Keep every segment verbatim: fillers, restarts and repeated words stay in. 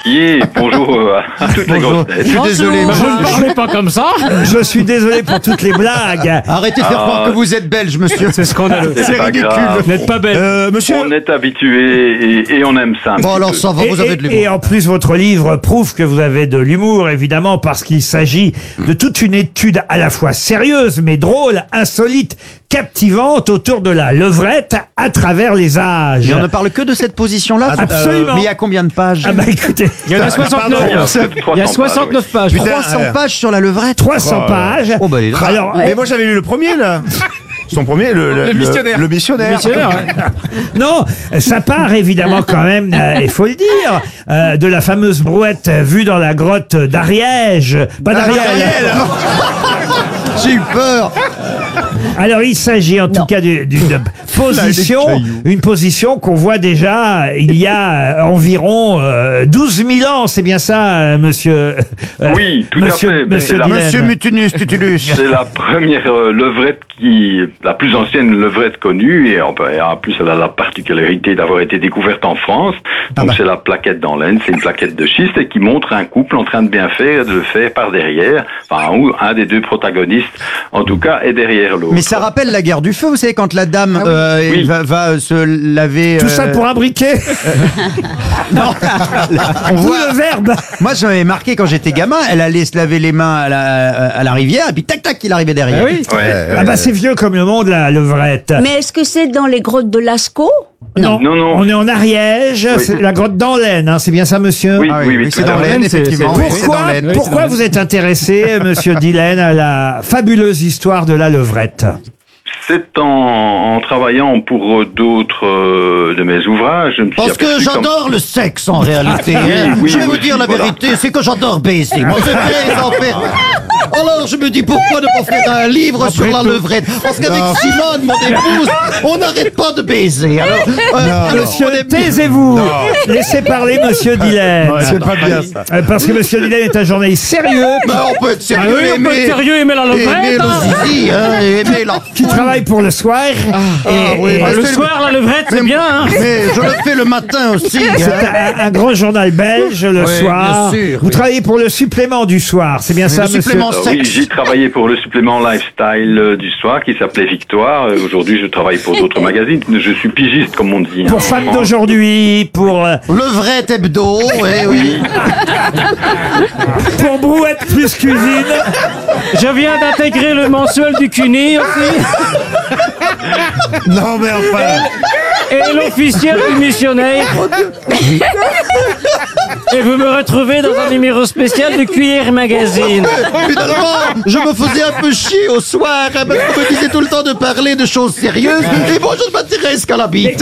Ruquier. Bonjour euh, à toutes les grosses têtes. Je suis désolé. Je ne parlais pas comme ça. Je suis désolé pour toutes les blagues. Arrêtez de faire Ah. croire que vous êtes belge, monsieur. C'est scandaleux. C'est pas grave. Vous n'êtes pas belle. Euh, monsieur. On est habitué et, et on aime ça. un Bon, petit alors peu. ça va, Et, vous avez de et- et l'humour. en plus, votre livre prouve que vous avez de l'humour, évidemment, parce qu'il s'agit de toute une étude à la fois sérieuse, mais drôle, insolite, captivante autour de la levrette à travers les âges. Et on ne parle que de cette position-là. Absolument. Mais il y a combien de pages Ah bah écoutez, Il y en a soixante-neuf. Il y a trois cents Il y a pages, soixante-neuf pages. trois cents pages sur la levrette. trois cents pages. Oh, bah, les gars. Alors, Mais moi j'avais lu le premier là. Son premier, le, le, Le missionnaire. Le, missionnaire. Missionnaire, ouais. non, ça part évidemment quand même, euh, il faut le dire, euh, de la fameuse brouette vue dans la grotte d'Ariège. Pas d'Ariel. J'ai eu peur. Alors il s'agit en tout Non. cas du- d'une position, une position qu'on voit déjà il y a euh, environ euh, douze mille ans, c'est bien ça, euh, monsieur euh, Oui, tout à monsieur, fait. Mais Monsieur c'est la- Dillem. Monsieur Mutinus, Tutulus. C'est la première euh, levrette qui, la plus ancienne levrette connue, et en, et en plus elle a la particularité d'avoir été découverte en France. Donc c'est la plaquette dans l'Aisne, c'est une plaquette de schiste et qui montre un couple en train de bien faire, de le faire par derrière, enfin ou un des deux protagonistes, en tout cas, est derrière l'autre. Mais ça rappelle la guerre du feu, vous savez, quand la dame euh, Oui. va, va se laver. Tout euh, ça pour un briquet. Non. On Vous voit. le verbe. Moi, j'avais marqué quand j'étais gamin, elle allait se laver les mains à la, à la rivière, et puis tac tac, il arrivait derrière. Ah oui. Ouais. Ah bah c'est vieux comme le monde la levrette. Mais est-ce que c'est dans les grottes de Lascaux? Non. Non, non. On est en Ariège, c'est la grotte dans l'Aisne, hein, c'est bien ça, monsieur Oui, Ah oui, oui, c'est tout à dans fait. l'Aisne, C'est- effectivement. c'est- oui, c'est Pourquoi, dans l'Aisne. pourquoi vous êtes intéressé, monsieur Dillem, à la fabuleuse histoire de la levrette? C'est en, en travaillant pour euh, d'autres euh, de mes ouvrages. Je me suis Parce que aperçu comme- j'adore le sexe en réalité. hein. oui, je vais vous oui, dire la voilà. vérité, c'est que j'adore baiser. Moi, c'est très en faire. Alors je me dis pourquoi ne pas faire un livre sur la levrette? Parce qu'avec Simone, mon épouse, on n'arrête pas de baiser. Alors, euh, alors, Monsieur, on est- taisez-vous. Laissez parler monsieur Dillem. C'est pas bien ça. Euh, Parce que monsieur Dillem est un journaliste sérieux Mais on peut être Ah sérieux, oui, on peut aimer, être sérieux, aimer la aimer levrette. hein. le zizi, hein, et aimer la... qui travaille pour le soir. et, oui, et bah, Le c'est- soir, la levrette, c'est bien. hein. Mais je le fais le matin aussi. c'est hein. un, un grand journal belge le Oui, soir. bien sûr, Vous oui. travaillez pour le supplément du soir, c'est bien ça, le monsieur? supplément Euh, oui, sexe. j'ai travaillé pour le supplément lifestyle euh, du soir qui s'appelait Victoire. Euh, Aujourd'hui, je travaille pour d'autres magazines. Je suis pigiste, comme on dit. Pour hein, Femmes en- d'aujourd'hui, pour euh, Levrette hebdo, oui, oui. pour Brouette plus cuisine. Je viens d'intégrer le mensuel du C U N I aussi. Non mais enfin. Et l'officiel du missionnaire. Et vous me retrouvez dans un numéro spécial du Cuillère Magazine. Finalement, je me faisais un peu chier au soir, hein, parce qu'on me disait tout le temps de parler de choses sérieuses, et moi je ne m'intéresse qu'à la bite.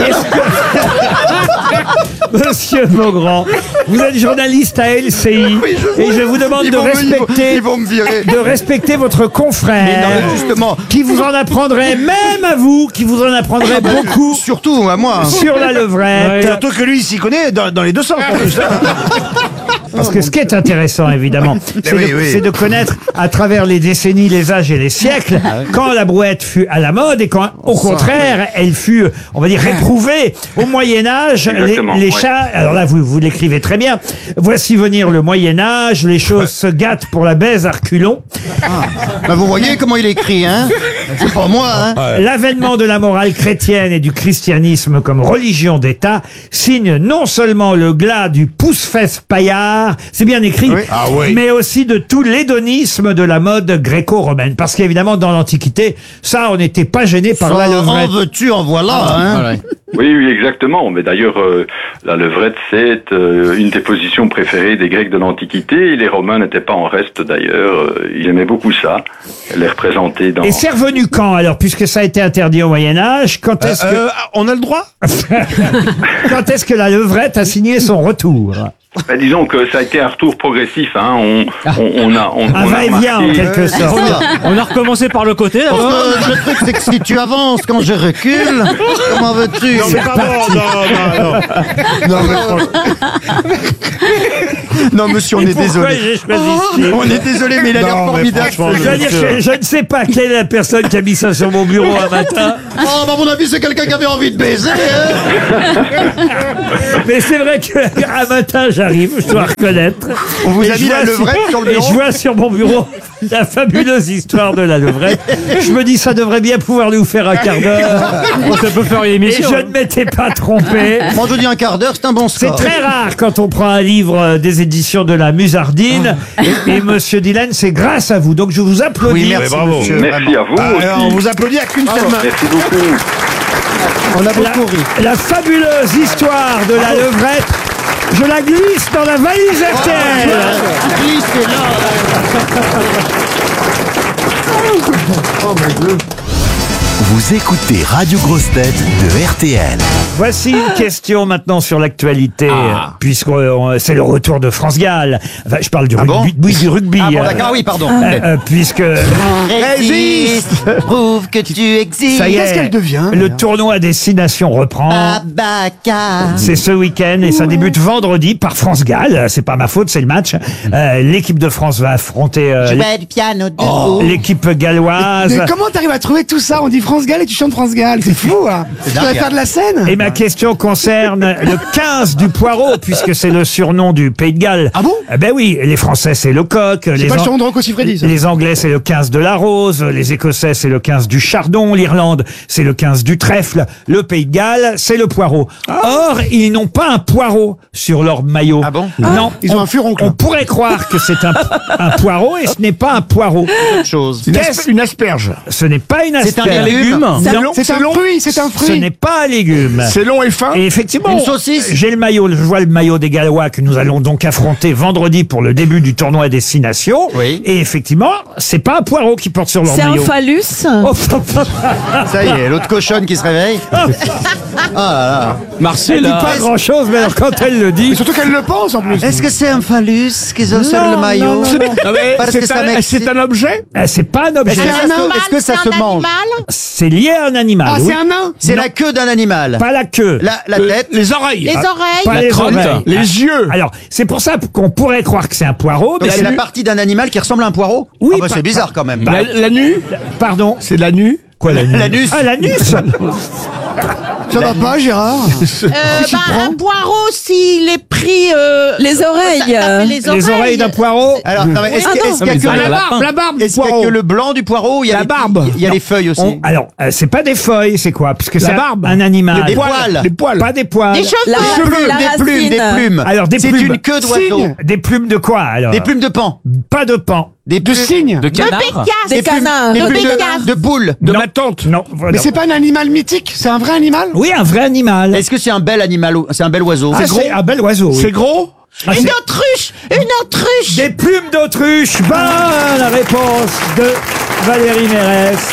Monsieur Beaugrand, vous êtes journaliste à L C I Oui, je- et je vous demande Ils de vont me- ils vont- respecter, ils vont me virer. de respecter votre Mais non, confrère mais justement, qui vous en apprendrait, même à vous, qui vous en apprendrait beaucoup surtout à moi. hein. sur la levrette. Surtout que lui il s'y connaît dans, dans les deux sens. en plus. Parce que ce qui est intéressant, évidemment, c'est oui, de, oui. c'est de connaître à travers les décennies, les âges et les siècles, quand la brouette fut à la mode et quand, au contraire, elle fut, on va dire, réprouvée. Au Moyen-Âge, les, Exactement, les ouais. chats, alors là, vous, vous l'écrivez très bien, voici venir le Moyen-Âge, les choses se gâtent pour la baise à reculons. Bah, vous voyez comment il écrit, hein? C'est pas moi, hein? L'avènement de la morale chrétienne et du christianisme comme religion d'État signe non seulement le glas du pouce-fesse paillard, c'est bien écrit, Oui. Ah oui. mais aussi de tout l'hédonisme de la mode gréco-romaine. Parce qu'évidemment, dans l'Antiquité, ça, on n'était pas gêné par la En levrette. veux-tu, en voilà, hein? Oui, oui, exactement. Mais d'ailleurs, euh, la levrette, c'est euh, une des positions préférées des Grecs de l'Antiquité. Et les Romains n'étaient pas en reste, d'ailleurs. Euh, ils aimaient beaucoup ça. Les représenter dans... Et c'est revenu quand, alors, puisque ça a été interdit au Moyen-Âge, quand est-ce que, Euh, on a le droit. quand est-ce que la levrette a signé son retour? Ben, disons que ça a été un retour progressif. Hein. On, on, on a, on, Un on a va-et-vient, en remarqué- quelque sorte. On a recommencé par le côté Parce d'abord. que le truc, c'est que si tu avances quand je recule, comment veux-tu? Non mais pas bon. Non non non. Non mais franchement. Non, monsieur, on Et est pourquoi désolé. j'ai choisi ce film On est désolé, mais il a l'air Non, mais formidable. franchement, je, dois dire, je, je ne sais pas quelle est la personne qui a mis ça sur mon bureau un matin, Oh, bah, à mon avis, c'est quelqu'un qui avait envie de baiser. Hein. mais c'est vrai qu'un matin j'arrive, je dois reconnaître. On vous Et a je mis la vois levrette sur le Et bureau. je vois sur mon bureau la fabuleuse histoire de la levrette. Je me dis, ça devrait bien pouvoir nous faire un quart d'heure. Ça peut faire une Et émission. je ne m'étais pas trompé. Moi, je dis un quart d'heure, c'est un bon C'est score. très rare quand on prend un livre euh, des éditions de la Musardine. Et, et Monsieur Dylan, c'est grâce à vous. Donc je vous applaudis. Oui, merci, bravo. monsieur. Merci à vous Ah, aussi. alors, on vous applaudit avec une seule main. Merci beaucoup. On a La, beaucoup ri. la fabuleuse histoire de la levrette. Je la glisse dans la valise R T L. Glissez là. Oh mon Dieu. Vous écoutez Radio Grosse Tête de R T L. Voici une question maintenant sur l'actualité, puisque euh, c'est le retour de France Gall. Enfin, je parle du Ah rugby, bon oui, du rugby. Ah bon, euh, d'accord, oui, pardon. euh, euh, puisque Résiste, prouve que tu existes. ça y est, Qu'est-ce qu'elle devient, le là tournoi à destination reprend. Abaca. C'est ce week-end et ça débute vendredi par France Gall. C'est pas ma faute, c'est le match. Euh, L'équipe de France va affronter euh, Jouer du piano debout. l'équipe galloise. Mais comment t'arrives à trouver tout ça? On dit France Gall et tu chantes France Gall. C'est fou, hein. Tu dingue, vas hein. faire de la scène? Et ma question concerne le quinze du poireau, puisque c'est le surnom du Pays de Galles. Ah bon? Eh ben oui, les Français c'est le coq, C'est les, pas le An- surnom de Rocco Siffredi, ça. les Anglais c'est le quinze de la rose, les Écossais c'est le quinze du chardon, l'Irlande c'est le quinze du trèfle, le Pays de Galles c'est le poireau. Or, ils n'ont pas un poireau sur leur maillot. Ah bon? Non. Ils ont on- un furoncle. On pourrait croire que c'est un, un poireau et ce n'est pas un poireau. Autre chose. Une, Qu'est-ce- asper- une asperge. Ce n'est pas une C'est un asperge. légume. Non, C'est un fruit, c'est un ce fruit. n'est pas un légume. C'est long et fin. Et effectivement, Une saucisse. j'ai le maillot, je vois le maillot des Gallois que nous allons donc affronter vendredi pour le début du tournoi à destination. Oui. Et effectivement, c'est pas un poireau qui porte sur leur C'est un maillot. phallus. Oh, Ça y est, l'autre cochonne qui se réveille. Ah là elle dit pas grand chose, mais alors quand elle le dit. Et surtout qu'elle le pense, en plus. là. Est-ce que c'est un phallus qu'ils ont sur Non, le maillot? non, non, non. Parce que ça m'excite. un objet? Eh, c'est pas un objet. Est-ce que ça se- est-ce que ça se mange? C'est lié à un animal. Ah, oui. c'est un nain? C'est la queue d'un animal. Pas la queue. La, la tête. Les oreilles. Les oreilles. Pas les oreilles. Les yeux. Alors, c'est pour ça qu'on pourrait croire que c'est un poireau. Donc Mais c'est la partie d'un animal qui ressemble à un poireau? Oui, Ah bah pas- c'est bizarre quand même. Bah, La, la nuit? Pardon. C'est la nuit? Quoi, l'anus L'anus. Ah, l'anus. Ça va pas, Gérard? Euh, bah, un poireau, s'il est pris. euh, Les oreilles. ça fait les oreilles. Les oreilles d'un poireau. Alors, non, mais est-ce Ah que- non. est-ce qu'il y a mais que ça, le- la barbe, la barbe est-ce qu'il y a que le blanc du poireau ou il y a La les, barbe. Il y a les feuilles aussi. On- alors, euh, c'est pas des feuilles, c'est quoi? Puisque c'est un- barbe. un animal. Des poils. Les poils. Pas des poils. Des cheveux. La, Des plumes, la des plumes, des racine. plumes. Alors, des C'est plumes. une queue d'oiseau. Cygne. Des plumes de quoi, alors? Des plumes de pan. Pas de pan. Des De plumes- cygne. De De canard. Bécasse. Des plumes- canards. Des De plumes Bécasse. de, de poule. De Non. ma tante. Non. voilà. Mais c'est pas un animal mythique? C'est un vrai animal? Oui, un vrai animal. Est-ce que c'est un bel animal ou- C'est un bel oiseau. Ah, c'est un bel oiseau. oui. C'est gros? Ah, Une c'est- autruche. Une autruche. Des plumes d'autruche. Bonne réponse de Valérie Mérès.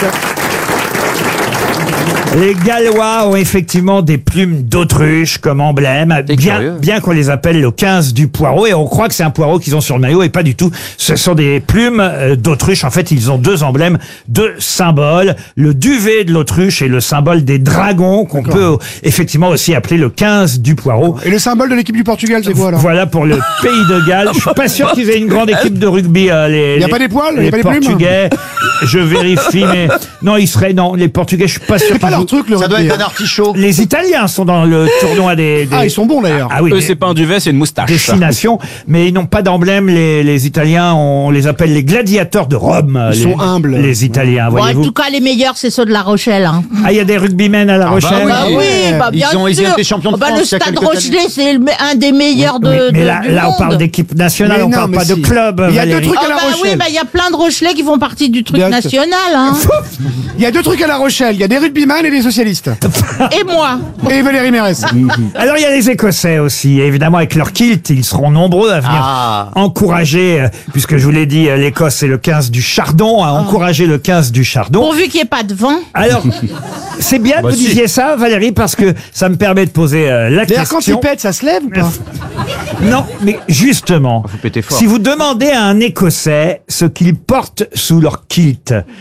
Les Gallois ont effectivement des plumes d'autruche comme emblème, C'est bien, curieux. bien qu'on les appelle le quinze du poireau, et on croit que c'est un poireau qu'ils ont sur le maillot, et pas du tout. Ce sont des plumes euh, d'autruche. En fait, ils ont deux emblèmes, deux symboles. Le duvet de l'autruche et le symbole des dragons, qu'on peut euh, effectivement aussi appeler le quinze du poireau. Et le symbole de l'équipe du Portugal, c'est quoi alors? Voilà pour le pays de Galles. Je suis pas sûr qu'ils aient une grande équipe de rugby. euh, les, Y a les- pas des poils? Y a les pas des plumes? Portugais. Je vérifie, mais non, ils seraient non. Les Portugais, je suis pas sûr. C'est pas qu'ils leur jouent. truc, le Ça doit rugby. être un artichaut. Les Italiens sont dans le tournoi des. des- Ah, ils sont bons d'ailleurs. Ah oui. Eux, des- c'est pas un duvet, c'est une moustache. Destination, mais ils n'ont pas d'emblème. Les, les Italiens, on les appelle les gladiateurs de Rome. Ils les, sont humbles. Les Italiens, Bon, en voyez-vous. tout cas, les meilleurs, c'est ceux de La Rochelle. Hein. Ah, il y a des rugbymen à La Rochelle. Bah oui, bah Ils bien ont- ils ont sûr. été champions de Oh, bah, France le il y a Stade quelques Rochelet, c'est le- un des meilleurs de, mais mais de- là, du là, on monde. parle d'équipe nationale, Mais on non, parle mais pas si. de club. Il y a deux Valérie. trucs Oh, à La bah oui, Rochelle. bah il y a plein de Rochelais qui font partie du truc Bien. national. Hein. Il y a deux trucs à La Rochelle. Il y a des rugbyman et des socialistes. Et moi. Et Valérie Mérès. Alors il y a les Écossais aussi, évidemment avec leur kilt, ils seront nombreux à venir Ah. encourager, euh, puisque je vous l'ai dit, euh, l'Écosse c'est le quinze du chardon, à encourager le quinze du chardon. Pourvu qu'il n'y ait pas de vent. Alors, c'est bien que Bah, vous si. disiez ça, Valérie, parce que ça me permet de poser euh, la D'ailleurs, quand question. il pète, ça se lève ou pas? Non, mais justement, Faut péter fort. si vous demandez à un Écossais ce qu'ils portent sous leur kilt,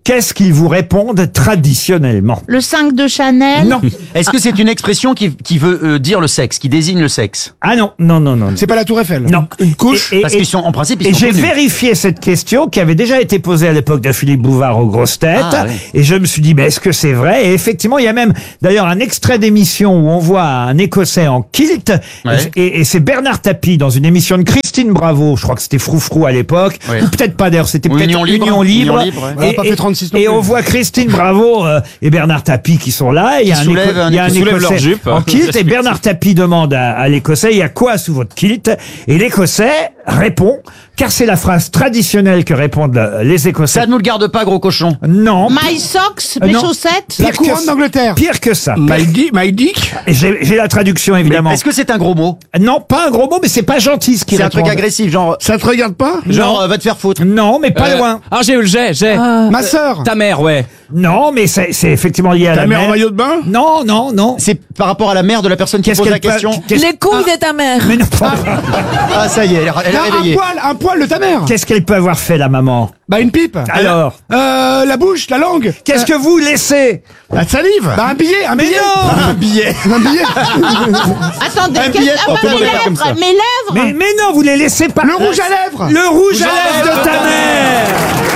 qu'est-ce qu'ils vous répondent traditionnellement? Le cinq de Chanel. Non. Est-ce que c'est une expression qui, qui veut euh, dire le sexe, qui désigne le sexe? Ah non, non, non, non. C'est pas la Tour Eiffel. Non. Une couche. Et- et- Parce qu'ils sont, en principe, ils Et sont j'ai connus. vérifié cette question qui avait déjà été posée à l'époque de Philippe Bouvard aux grosses têtes. Ah, oui. Et je me suis dit, mais est-ce que c'est vrai? Et effectivement, il y a même d'ailleurs un extrait d'émission où on voit un Écossais en kilt. Ouais. Et, et c'est Bernard Tapie dans une émission de Christine Bravo. Je crois que c'était Froufrou à l'époque. Ouais. Ou peut-être pas d'ailleurs, c'était Ou peut-être Union Libre. Union Libre. Union Libre, ouais. On a Et, pas fait trente-six non et plus. on voit Christine Bravo euh, et Bernard Tapie qui sont là. Et il y a Qui un, soulèvent Éco- un il y a un Écossais. Soulèvent leur Écossais jupe. en kilt. Et Bernard Tapie demande à, à l'Écossais, il y a quoi sous votre kilt? Et l'Écossais répond, car c'est la phrase traditionnelle que répondent euh, les Écossais. Ça ne nous le garde pas, gros cochon. Non. My socks, Euh, mes non. chaussettes. La Pire que couronne ça. d'Angleterre. Pire que ça. My, di- my dick. Et J'ai j'ai la traduction évidemment. Est-ce que c'est un gros mot? Non, pas un gros mot, mais c'est pas gentil ce qu'il C'est un répond. truc agressif, genre, Ça te regarde pas? genre euh, va te faire foutre. Non, mais pas Euh, loin. Ah, j'ai, j'ai, j'ai. Ma sœur. Ta mère, ouais. Non, mais c'est c'est effectivement lié à Ta la mère en mer. maillot de bain? Non, non, non. C'est par rapport à la mère de la personne qui Qu'est-ce pose la qu'elle peut- question. qu'est-ce- Les couilles de ta mère. Mais non. Ah, ça y est, elle, a- elle a Ah, un réveillé. poil, un poil de ta mère. Qu'est-ce qu'elle peut avoir fait la maman? Bah une pipe. Alors, Euh, la bouche, la langue. qu'est-ce que vous laissez? La salive. Bah un billet, un Mais billet. non. Un billet. Un billet. Attendez, Un qu'est-ce- billet ah pour bah, tout le monde mes est pas comme ça. lèvres, mes lèvres. Mais mais non, vous les laissez pas. Le rouge à lèvres. Le rouge à lèvres de ta mère.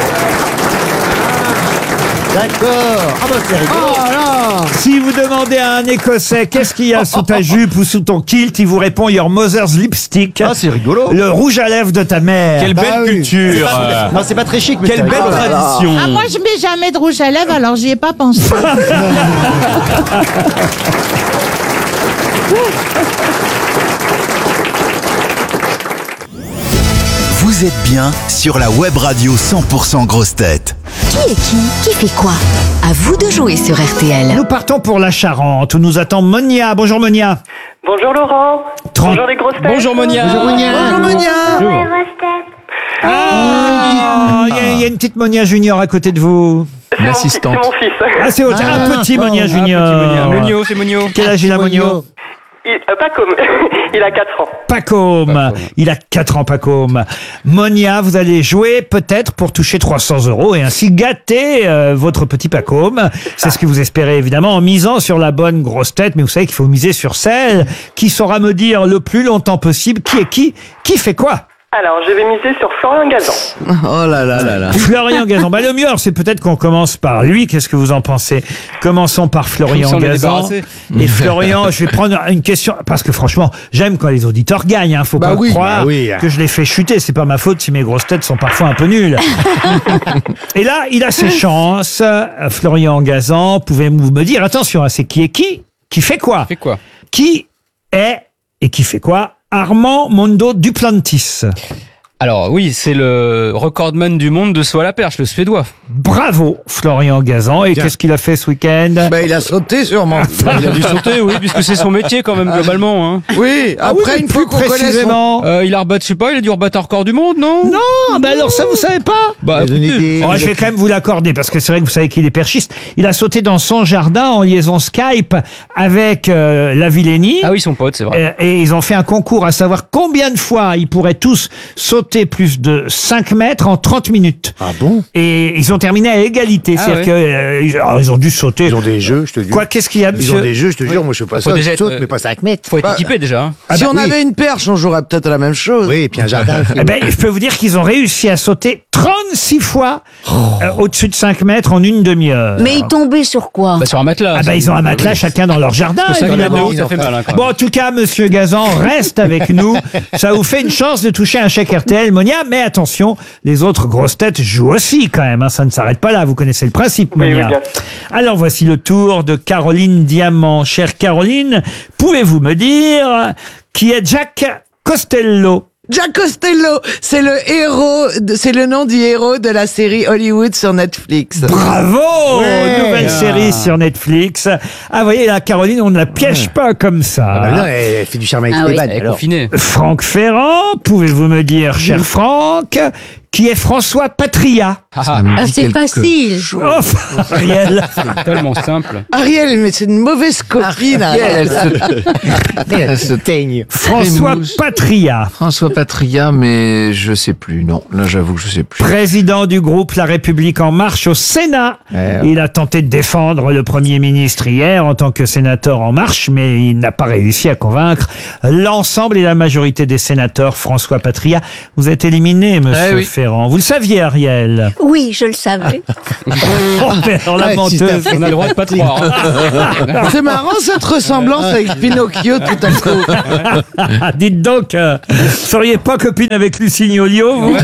D'accord. Ah bah c'est rigolo. Oh là. Si vous demandez à un Écossais qu'est-ce qu'il y a sous ta jupe ou sous ton kilt, il vous répond Your mother's lipstick. Ah, c'est rigolo. Le rouge à lèvres de ta mère. Quelle Bah belle oui. culture. euh. Non, c'est pas très chic, mais Quelle c'est belle rigolo. tradition. Ah, moi, je mets jamais de rouge à lèvres, alors j'y ai pas pensé. Vous êtes bien sur la web radio cent pour cent grosses têtes. Qui est qui? Qui fait quoi? À vous de jouer sur R T L. Nous partons pour la Charente où nous attend Monia. Bonjour Monia. Bonjour Laurent. Trente- Bonjour les grosses têtes. Bonjour Monia. Ah, il y, a- il y a une petite Monia Junior à côté de vous. C'est mon, fi- L'assistante. c'est mon fils. Ah, c'est autre- un petit Monia Junior. Monio, c'est Monio. Quel âge il a, Monio? Il, euh, pas comme. Il a quatre ans. Pacôme. Il a quatre ans, Pacôme. Monia, vous allez jouer peut-être pour toucher trois cents euros et ainsi gâter euh, votre petit Pacôme. C'est ce que vous espérez évidemment en misant sur la bonne grosse tête. Mais vous savez qu'il faut miser sur celle qui saura me dire le plus longtemps possible qui est qui, qui fait quoi. Alors, je vais miser sur Florian Gazan. Oh là là là là. Florian Gazan. Bah, le mieux, alors, c'est peut-être qu'on commence par lui. Qu'est-ce que vous en pensez? Commençons par Florian Comme ça, on est Gazan. débarrassé. Et Florian, je vais prendre une question, parce que franchement, j'aime quand les auditeurs gagnent, hein. Faut Bah pas oui, croire bah oui. que je les fais chuter. C'est pas ma faute si mes grosses têtes sont parfois un peu nulles. Et là, il a ses chances. Euh, Florian Gazan, pouvez-vous me dire, attention, hein, c'est qui est qui? Qui fait quoi? Fait quoi? Qui est, et qui fait quoi? Armand Mondo Duplantis. Alors oui, c'est le recordman du monde de saut à la perche, le suédois. Bravo, Florian Gazan. Et qu'est-ce qu'il a fait ce week-end? Bah, il a sauté sûrement. Il a dû sauter, oui, puisque c'est son métier quand même globalement. Hein. Oui, Ah oui, après mais une fois plus qu'on connaît son... précisément. Euh, il a rebattu, je sais pas, il a dû rebattre un record du monde, non? Non, bah alors ça vous savez pas? Bah, Donne une écoutez, idée. Oh, je vais quand même vous l'accorder parce que c'est vrai que vous savez qu'il est perchiste. Il a sauté dans son jardin en liaison Skype avec euh, la Villénie. ah oui, son pote, c'est vrai. Euh, Et ils ont fait un concours à savoir combien de fois ils pourraient tous sauter plus de cinq mètres en trente minutes. Ah bon? Et ils ont terminé à égalité. Ah C'est-à-dire ouais. que euh, ils, alors, ils ont dû sauter. Ils ont des jeux, je te dis. Quoi, qu'est-ce qu'il y a, Ils monsieur? ont des jeux, je te jure, moi je fais pas Faut ça. déjà Je saute, être, euh, mais pas cinq mètres. Faut être Bah, équipé déjà. Hein. Ah si bah on oui. avait une perche, on jouerait peut-être la même chose. Oui, et puis un jardin. Eh ben, je peux vous dire qu'ils ont réussi à sauter trente-six fois euh, au-dessus de cinq mètres en une demi-heure. Mais il tombait sur quoi? Bah sur un matelas. Ah bah ils ont un matelas chacun dans leur jardin, cinq mètres de évidemment. haut, ça fait mal. Hein, quand Bon, même. en tout cas, monsieur Gazan reste avec nous. Ça vous fait une chance de toucher un chèque R T L, Monia. Mais attention, les autres grosses têtes jouent aussi quand même. Hein. Ça ne s'arrête pas là. Vous connaissez le principe, Oui, Monia. oui, bien. Alors voici le tour de Caroline Diamant. Chère Caroline, pouvez-vous me dire qui est Jack Costello? Jack Costello, c'est le héros, de- c'est le nom du héros de la série Hollywood sur Netflix. Bravo! Ouais. Nouvelle Ah. série sur Netflix. Ah, vous voyez, là, Caroline, on ne la piège pas comme ça. Ah bah non, elle, elle fait du charme avec Ah les oui. vannes, Elle est alors. confinée. Franck Ferrand, pouvez-vous me dire, cher Franck, qui est François Patria. Ah, Ah, c'est facile. Oh, Ariel. c'est tellement simple. Ariel, mais c'est une mauvaise copine. Ariel. Elle se teigne. François Patria. François Patria, mais je sais plus. Non, là j'avoue que je sais plus. Président du groupe La République En Marche au Sénat. Ouais. Il a tenté de défendre le Premier ministre hier en tant que sénateur En Marche, mais il n'a pas réussi à convaincre l'ensemble et la majorité des sénateurs. François Patria, vous êtes éliminé, monsieur Eh oui. Ferrand. Vous le saviez, Ariel? Oui, je le savais. Oh, mais alors, la Ouais, menteuse. système- On a le droit de pas te croire. hein. C'est marrant cette ressemblance avec Pinocchio tout à coup. Dites donc, euh, seriez pas copine avec Lucille Olio, vous?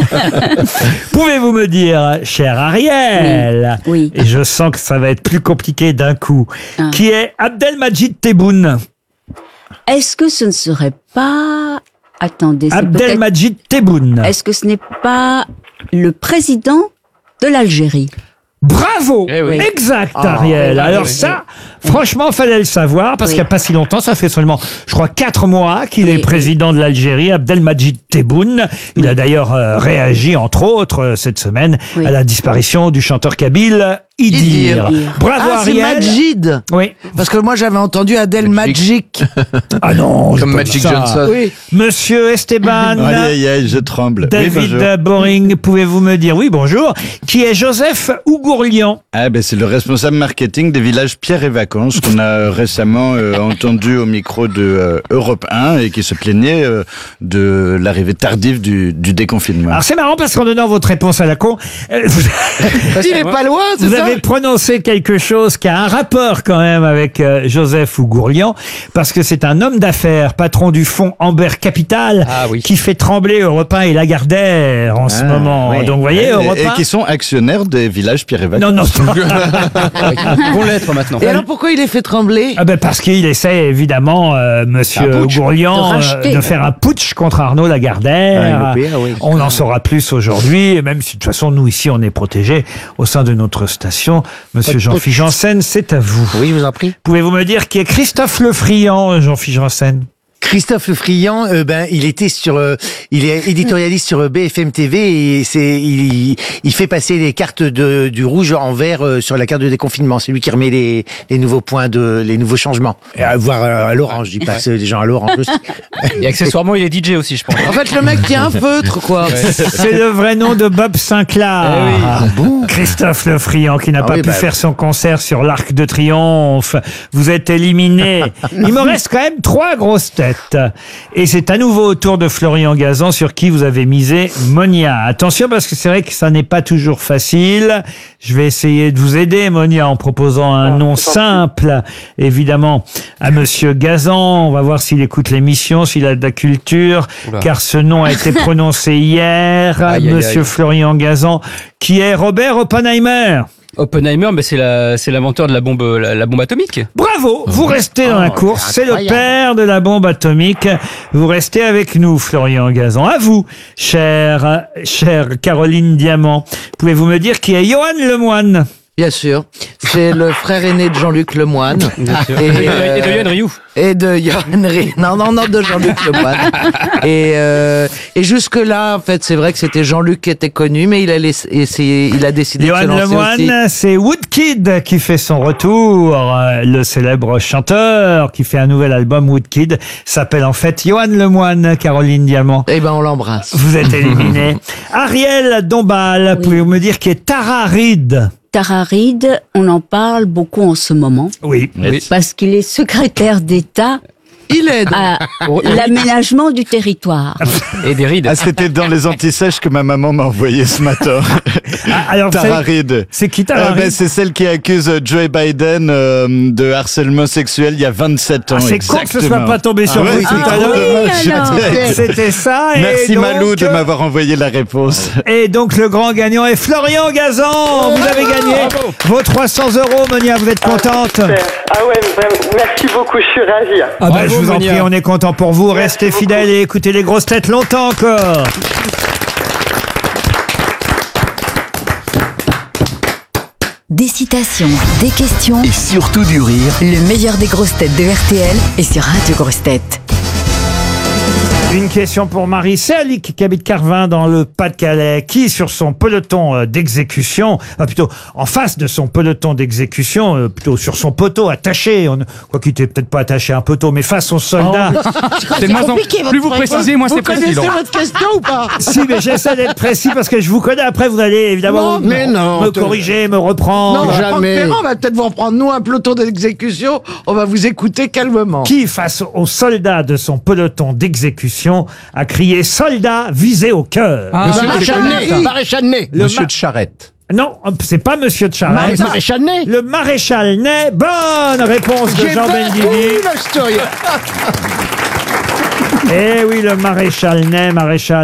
Pouvez-vous me dire, cher Ariel, Oui. et je sens que ça va être plus compliqué d'un coup, Ah. qui est Abdelmajid Tebboune? Est-ce que ce ne serait pas... Attendez, c'est peut-être... Abdelmajid Tebboune. Est-ce que ce n'est pas le président de l'Algérie? Bravo, Eh oui. exact, Ah, Ariel. oui, Alors oui, ça, franchement, fallait le savoir parce Oui. qu'il n'y a pas si longtemps, ça fait seulement, je crois, quatre mois qu'il est Oui, président de l'Algérie, Abdelmajid Tebboune. Il a d'ailleurs euh, réagi, entre autres, euh, cette semaine, Oui. à la disparition du chanteur kabyle Idir. Idir. Bravo, Ah, c'est Ariel. Majid. Oui. Parce que moi j'avais entendu Adèle Magic. Ah non, Comme c'est Magic pas ça. Johnson. Oui. Monsieur Esteban. Aïe, aïe, aïe, je tremble. Oui, David bonjour. Boring, pouvez-vous me dire, oui, bonjour, qui est Joseph Ougourlian? Ah, ben, c'est le responsable marketing des villages Pierre et Vacances qu'on a euh, récemment euh, entendu au micro de euh, Europe un et qui se plaignait euh, de l'arrivée tardive du, du déconfinement. Alors c'est marrant parce qu'en donnant votre réponse à la con, euh, vous, Il est pas loin, c'est vous ça? avez prononcé quelque chose qui a un rapport quand même avec euh, Joseph Ougourlian, parce que c'est un homme d'affaires, patron du fonds Amber Capital, Ah oui. qui fait trembler Europe un et Lagardère en ce Ah, moment. ouais. Donc vous voyez, et, Europe et un... qui sont actionnaires des villages Pierre et Vacances. Non, non. Ils vont l'être maintenant. Et alors pourquoi il est fait trembler? Ah ben parce qu'il essaie évidemment, euh, Monsieur Un putsch. Ougourlian, De euh, racheter. de faire un putsch contre Arnaud Lagardère. Ah, européen, oui. On en saura plus aujourd'hui, et même si de toute façon nous ici on est protégés au sein de notre station. Monsieur Jean-Philippe Janssen, c'est à vous. Oui, je vous en prie. Pouvez-vous me dire qui est Christophe Le Friand, Jean-Philippe Janssen? Christophe Le Friand, euh, ben, il était sur, euh, il est éditorialiste sur B F M T V et c'est, il, il fait passer les cartes de, du rouge en vert euh, sur la carte de déconfinement. C'est lui qui remet les, les nouveaux points de, les nouveaux changements. Et à voir euh, à l'orange, il passe les gens à l'orange aussi. Et accessoirement, il est D J aussi, je pense. En fait, le mec tient un feutre, quoi. C'est le vrai nom de Bob Sinclair. Eh oui. Ah bon? Christophe Le Friand qui n'a Ah pas oui, pu bah, faire son concert sur l'Arc de Triomphe. Vous êtes éliminé. Il me reste quand même trois grosses têtes. Et c'est à nouveau au tour de Florian Gazan sur qui vous avez misé Monia. Attention parce que c'est vrai que ça n'est pas toujours facile. Je vais essayer de vous aider, Monia, en proposant un nom simple, évidemment, à Monsieur Gazan. On va voir s'il écoute l'émission, s'il a de la culture, Oula. car ce nom a été prononcé hier. Aïe, aïe, Monsieur aïe. Florian Gazan, qui est Robert Oppenheimer. Oppenheimer, mais c'est la, c'est l'inventeur de la bombe, la, la bombe atomique. Bravo, vous restez dans la Oh, course, c'est le incroyable. père de la bombe atomique. Vous restez avec nous, Florian Gazan. À vous, chère, chère Caroline Diamant. Pouvez-vous me dire qui est Johan Lemoine? Bien sûr. C'est le frère aîné de Jean-Luc Lemoine. Et, et, et de Yann Rioux. Et de Johan Rioux. Non, non, non, de Jean-Luc Lemoine. Et, euh, et jusque-là, en fait, c'est vrai que c'était Jean-Luc qui était connu, mais il a laissé, essayé, il a décidé de se Johan lancer aussi. Lemoine, c'est Woodkid qui fait son retour. Euh, Le célèbre chanteur qui fait un nouvel album, Woodkid, s'appelle en fait Johan Lemoine, Caroline Diamant. Eh ben, on l'embrasse. Vous êtes éliminé. Ariel Dombal, Oui. pouvez-vous me dire qui est Tara Reid? Tara Reid, on en parle beaucoup en ce moment. Oui. Oui. Parce qu'il est secrétaire d'État Il aide. à l'aménagement du territoire. Et des rides. Ah, c'était dans les antisèches que ma maman m'a envoyé ce matin. Ah, alors, Tara c'est- Reid. c'est qui Tara Euh, ben, Reid? C'est celle qui accuse Joe Biden euh, de harcèlement sexuel il y a vingt-sept ans. Ah, c'est con que ce soit exactement. pas tombé sur Ah vous oui, tout c'est à trop l'heure. dommage. alors. C'était ça. et Merci donc, Malou de m'avoir envoyé la réponse. Et donc le grand gagnant est Florian Gazan. Vous avez gagné vos trois cents euros, Monia. Vous êtes contente? Super. Ah ouais, vraiment, merci beaucoup, je suis ravie. Ah bah, Bravo, je vous en Monia. prie, on est content pour vous. Restez beaucoup. fidèles et écoutez les grosses têtes longtemps encore. Des citations, des questions, Et surtout du rire. le meilleur des grosses têtes de R T L est sur Radio Grosses Têtes. Une question pour Marie Serlic qui habite Carvin dans le Pas-de-Calais, qui sur son peloton euh, d'exécution, enfin plutôt en face de son peloton d'exécution, euh, plutôt sur son poteau attaché, on, quoi qu'il n'était peut-être pas attaché à un poteau, mais face aux soldats. Oh, c'est moins compliqué, votre plus vous phrase. précisez, moins Vous c'est précis. connaissez Laurent. votre question ou pas? Si, mais j'essaie d'être précis parce que je vous connais. Après, vous allez évidemment Non, me, mais non, me te- corriger, me reprendre. Non, jamais. Franck Ferrand va peut-être vous reprendre, nous, un peloton d'exécution. On va vous écouter calmement. Qui, face aux soldats de son peloton d'exécution, a crié « Soldats visés au cœur Ah, Le c'est maréchal connu, Ney, ça. maréchal Ney. Le Monsieur ma- de Charette. Non, c'est pas Monsieur de Charette. Maréchal Ney. Le maréchal Ney. Bonne réponse de J'ai Jean bien Benguigui. compris la story. Eh oui, le maréchal Ney, maréchal